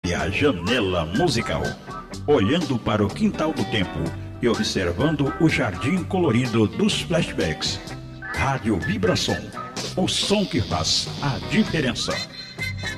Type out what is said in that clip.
é a janela musical, olhando para o quintal do tempo e observando o jardim colorido dos flashbacks. Rádio Vibração, o som que faz a diferença.